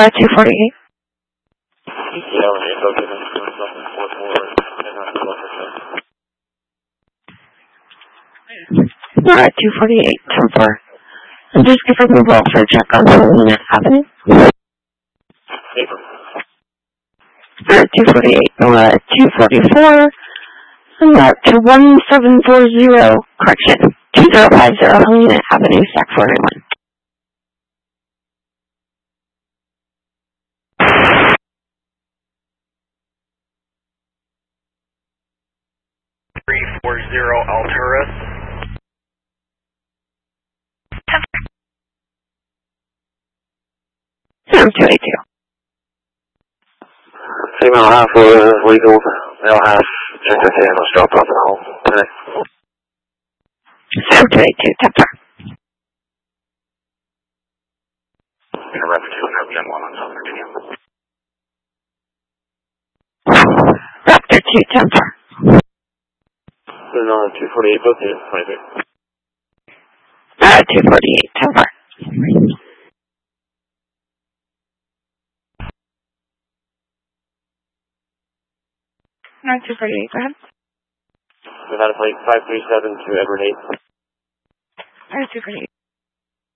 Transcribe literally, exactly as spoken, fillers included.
Uh, two forty-eight. Uh, two forty-eight, ten four. I'm just giving the roll for a check on Helena Avenue. Uh, two forty-eight, uh, two forty-four, and uh, to one seven four zero, correction, two zero five zero Helena Avenue, Stack forty-one. three four zero Alturas. I'm two eighty-two. Female half was legal, male half, check the hand, was dropped off at home today. I'm two eighty-two, ten four. Gonna rep two and have Gen one on Southern Virginia. Raptor two, ten four. Put it on two forty-eight, both two, twenty-three. Uh, two forty-eight, ten four. No, two forty-eight, go ahead. Nevada Flight five three seven to Edward eight. Uh, two forty-eight.